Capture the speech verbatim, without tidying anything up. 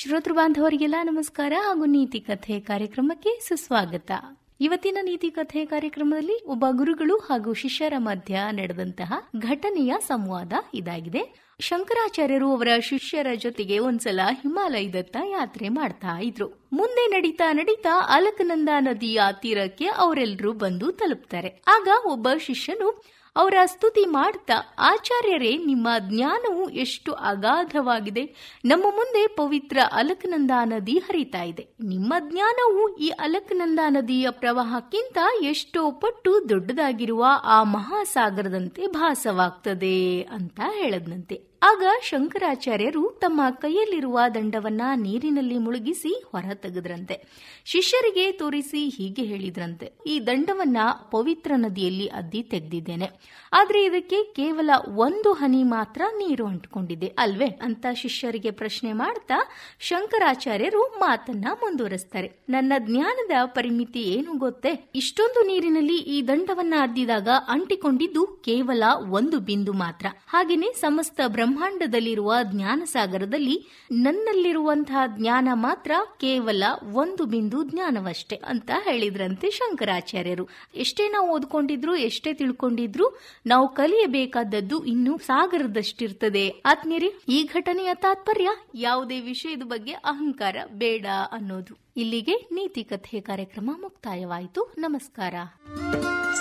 ಶ್ರೋತೃ ಬಾಂಧವರಿಗೆಲ್ಲ ನಮಸ್ಕಾರ ಹಾಗೂ ನೀತಿ ಕಥೆ ಕಾರ್ಯಕ್ರಮಕ್ಕೆ ಸುಸ್ವಾಗತ. ಇವತ್ತಿನ ನೀತಿ ಕಥೆ ಕಾರ್ಯಕ್ರಮದಲ್ಲಿ ಒಬ್ಬ ಗುರುಗಳು ಹಾಗೂ ಶಿಷ್ಯರ ಮಧ್ಯ ನಡೆದಂತಹ ಘಟನೆಯ ಸಂವಾದ ಇದಾಗಿದೆ. ಶಂಕರಾಚಾರ್ಯರು ಅವರ ಶಿಷ್ಯರ ಜೊತೆಗೆ ಒಂದ್ಸಲ ಹಿಮಾಲಯದತ್ತ ಯಾತ್ರೆ ಮಾಡ್ತಾ ಇದ್ರು. ಮುಂದೆ ನಡೀತಾ ನಡೀತಾ ಅಲಕನಂದ ನದಿಯ ತೀರಕ್ಕೆ ಅವರೆಲ್ಲರೂ ಬಂದು ತಲುಪ್ತಾರೆ. ಆಗ ಒಬ್ಬ ಶಿಷ್ಯನು ಅವರ ಸ್ತುತಿ ಮಾಡ್ತಾ, ಆಚಾರ್ಯರೇ, ನಿಮ್ಮ ಜ್ಞಾನವು ಎಷ್ಟು ಅಗಾಧವಾಗಿದೆ. ನಮ್ಮ ಮುಂದೆ ಪವಿತ್ರ ಅಲಕನಂದ ನದಿ ಹರಿತಾ ಇದೆ. ನಿಮ್ಮ ಜ್ಞಾನವು ಈ ಅಲಕನಂದ ನದಿಯ ಪ್ರವಾಹಕ್ಕಿಂತ ಎಷ್ಟೋ ಪಟ್ಟು ದೊಡ್ಡದಾಗಿರುವ ಆ ಮಹಾಸಾಗರದಂತೆ ಭಾಸವಾಗ್ತದೆ ಅಂತ ಹೇಳದ್ನಂತೆ. ಆಗ ಶಂಕರಾಚಾರ್ಯರು ತಮ್ಮ ಕೈಯಲ್ಲಿರುವ ದಂಡವನ್ನ ನೀರಿನಲ್ಲಿ ಮುಳುಗಿಸಿ ಹೊರ ತೆಗೆದ್ರಂತೆ. ಶಿಷ್ಯರಿಗೆ ತೋರಿಸಿ ಹೀಗೆ ಹೇಳಿದ್ರಂತೆ, ಈ ದಂಡವನ್ನ ಪವಿತ್ರ ನದಿಯಲ್ಲಿ ಅದ್ದಿ ತೆಗೆದಿದ್ದೇನೆ, ಆದ್ರೆ ಇದಕ್ಕೆ ಕೇವಲ ಒಂದು ಹನಿ ಮಾತ್ರ ನೀರು ಅಂಟಿಕೊಂಡಿದೆ ಅಲ್ವೇ ಅಂತ ಶಿಷ್ಯರಿಗೆ ಪ್ರಶ್ನೆ ಮಾಡ್ತಾ ಶಂಕರಾಚಾರ್ಯರು ಮಾತನ್ನ ಮುಂದುವರಿಸ್ತಾರೆ. ನನ್ನ ಜ್ಞಾನದ ಪರಿಮಿತಿ ಏನು ಗೊತ್ತೇ? ಇಷ್ಟೊಂದು ನೀರಿನಲ್ಲಿ ಈ ದಂಡವನ್ನ ಅದ್ದಿದಾಗ ಅಂಟಿಕೊಂಡಿದ್ದು ಕೇವಲ ಒಂದು ಬಿಂದು ಮಾತ್ರ. ಹಾಗೇನೆ ಸಮಸ್ತ ಬ್ರಹ್ಮಾಂಡದಲ್ಲಿರುವ ಜ್ಞಾನ ಸಾಗರದಲ್ಲಿ ನನ್ನಲ್ಲಿರುವಂತಹ ಜ್ಞಾನ ಮಾತ್ರ ಕೇವಲ ಒಂದು ಬಿಂದು ಜ್ಞಾನವಷ್ಟೇ ಅಂತ ಹೇಳಿದ್ರಂತೆ ಶಂಕರಾಚಾರ್ಯರು. ಎಷ್ಟೇ ನಾವು ಓದ್ಕೊಂಡಿದ್ರು, ಎಷ್ಟೇ ತಿಳ್ಕೊಂಡಿದ್ರು, ನಾವು ಕಲಿಯಬೇಕಾದದ್ದು ಇನ್ನೂ ಸಾಗರದಷ್ಟಿರ್ತದೆ. ಆತ್ಮೀಯರೇ, ಈ ಘಟನೆಯ ತಾತ್ಪರ್ಯ ಯಾವುದೇ ವಿಷಯದ ಬಗ್ಗೆ ಅಹಂಕಾರ ಬೇಡ ಅನ್ನೋದು. ಇಲ್ಲಿಗೆ ನೀತಿ ಕಥೆ ಕಾರ್ಯಕ್ರಮ ಮುಕ್ತಾಯವಾಯಿತು. ನಮಸ್ಕಾರ.